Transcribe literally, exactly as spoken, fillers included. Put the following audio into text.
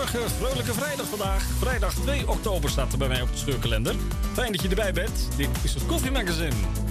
goedemorgen, vrolijke vrijdag vandaag. Vrijdag twee oktober staat er bij mij op de scheurkalender. Fijn dat je erbij bent. Dit is het Koffiemagazine.